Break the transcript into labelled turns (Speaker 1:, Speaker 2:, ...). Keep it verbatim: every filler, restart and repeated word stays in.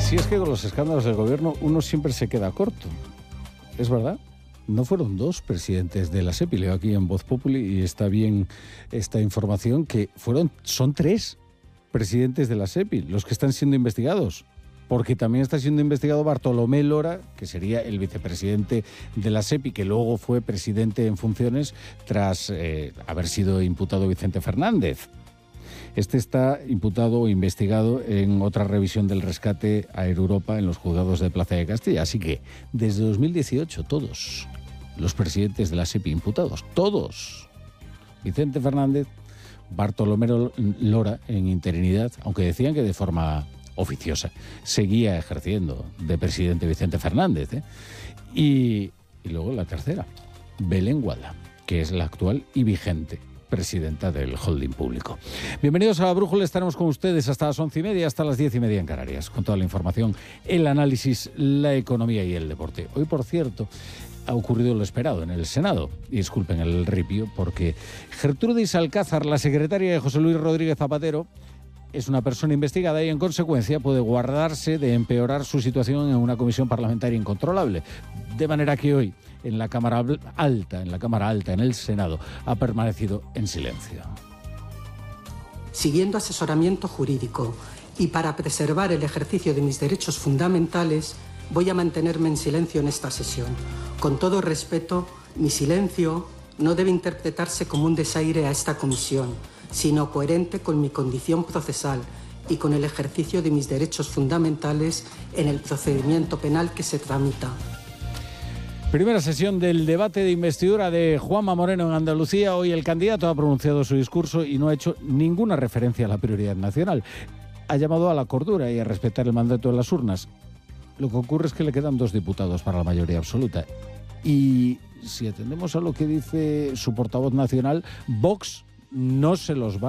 Speaker 1: Si es que con los escándalos del gobierno uno siempre se queda corto. ¿Es verdad? No fueron dos presidentes de la SEPI, leo aquí en Voz Populi y está bien esta información, que fueron, son tres presidentes de la SEPI los que están siendo investigados. Porque también está siendo investigado Bartolomé Lora, que sería el vicepresidente de la SEPI, que luego fue presidente en funciones tras eh, haber sido imputado Vicente Fernández. Este está imputado o investigado en otra revisión del rescate a Air Europa en los juzgados de Plaza de Castilla. Así que desde dos mil dieciocho todos los presidentes de la SEPI imputados, todos. Vicente Fernández, Bartolomé Lora en interinidad, aunque decían que de forma oficiosa seguía ejerciendo de presidente Vicente Fernández, ¿eh? y, y luego la tercera, Belén Guada, que es la actual y vigente presidenta del holding público. Bienvenidos a La Brújula, estaremos con ustedes hasta las once y media, hasta las diez y media en Canarias, con toda la información, el análisis, la economía y el deporte. Hoy, por cierto, ha ocurrido lo esperado en el Senado, y disculpen el ripio, porque Gertrudis Alcázar, la secretaria de José Luis Rodríguez Zapatero, es una persona investigada y, en consecuencia, puede guardarse de empeorar su situación en una comisión parlamentaria incontrolable. De manera que hoy, en la Cámara Alta, en la Cámara Alta, en el Senado, ha permanecido en silencio.
Speaker 2: Siguiendo asesoramiento jurídico y para preservar el ejercicio de mis derechos fundamentales, voy a mantenerme en silencio en esta sesión. Con todo respeto, mi silencio no debe interpretarse como un desaire a esta comisión, sino coherente con mi condición procesal y con el ejercicio de mis derechos fundamentales en el procedimiento penal que se tramita.
Speaker 1: Primera sesión del debate de investidura de Juanma Moreno en Andalucía. Hoy el candidato ha pronunciado su discurso y no ha hecho ninguna referencia a la prioridad nacional. Ha llamado a la cordura y a respetar el mandato de las urnas. Lo que ocurre es que le quedan dos diputados para la mayoría absoluta. Y si atendemos a lo que dice su portavoz nacional, Vox no se los va